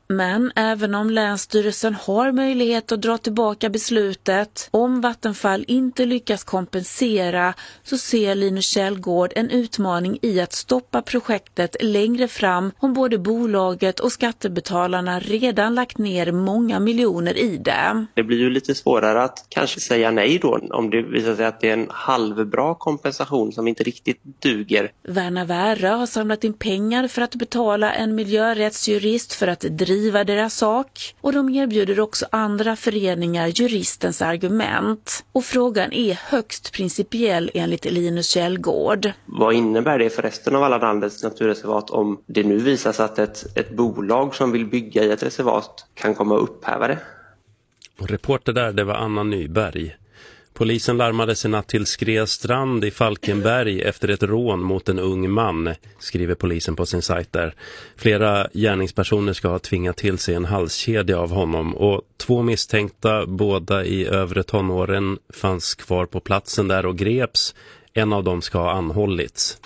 Men även om Länsstyrelsen har möjlighet att dra tillbaka beslutet, om Vattenfall inte lyckas kompensera, så ser Linus Källgård en utmaning i att stoppa projektet längre fram om både bolaget och skattebetalarna redan lagt ner många miljoner i det. Det blir ju lite svårare att kanske säga nej då om det visar sig att det är en halvbra kompensation som inte riktigt duger. Verna Värra har samlat in pengar för att betala en miljörättsjurist för att driva deras sak, och de erbjuder också andra föreningar juristens argument. Och frågan är högst principiell enligt Linus Källgård. Vad innebär det för resten av alla landets naturreservat om det nu visar sig att ett bolag som vill bygga i ett reservat kan komma att upphäva det? Och reporter där, det var Anna Nyberg. Polisen larmades en natt till Skrestrand i Falkenberg efter ett rån mot en ung man, skriver polisen på sin sajt där. Flera gärningspersoner ska ha tvingat till sig en halskedja av honom, och 2 misstänkta, båda i övre tonåren, fanns kvar på platsen där och greps. En av dem ska ha anhållits.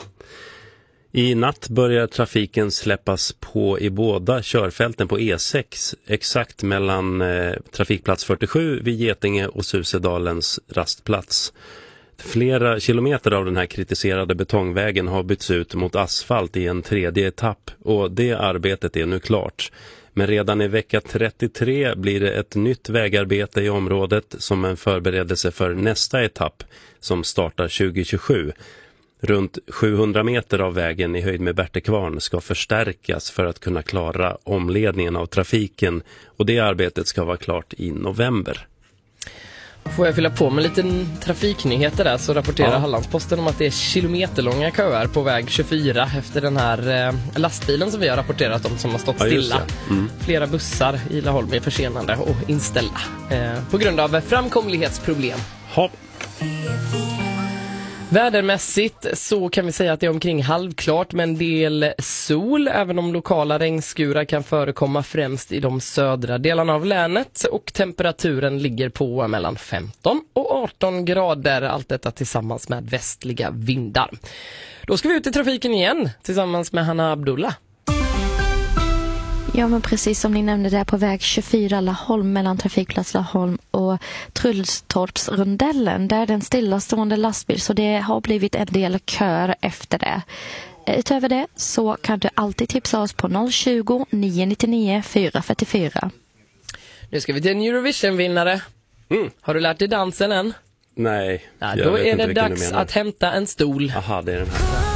I natt börjar trafiken släppas på i båda körfälten på E6, exakt mellan trafikplats 47 vid Getinge och Susedalens rastplats. Flera kilometer av den här kritiserade betongvägen har bytts ut mot asfalt i en 3:e etapp, och det arbetet är nu klart. Men redan i vecka 33 blir det ett nytt vägarbete i området som en förberedelse för nästa etapp som startar 2027. Runt 700 meter av vägen i höjd med Bertekvarn ska förstärkas för att kunna klara omledningen av trafiken, och det arbetet ska vara klart i november. Får jag fylla på med lite trafiknyheter där, så rapporterar Hallandsposten om att det är kilometerlånga köer på väg 24 efter den här lastbilen som vi har rapporterat om som har stått stilla. Flera bussar i Laholm är försenade och inställda på grund av framkomlighetsproblem. Vädermässigt så kan vi säga att det är omkring halvklart med en del sol, även om lokala regnskurar kan förekomma främst i de södra delarna av länet, och temperaturen ligger på mellan 15 och 18 grader, allt detta tillsammans med västliga vindar. Då ska vi ut i trafiken igen tillsammans med Hanna Abdullah. Ja, men precis som ni nämnde, där på väg 24 Laholm mellan trafikplats Laholm och Trullstorpsrundellen, där är den stillastående lastbil, så det har blivit en del kör efter det. Utöver det så kan du alltid tipsa oss på 020 999 444. Nu ska vi till en Eurovision-vinnare. Har du lärt dig dansen än? Nej. Ja, då är det dags att hämta en stol. Aha, det är den här.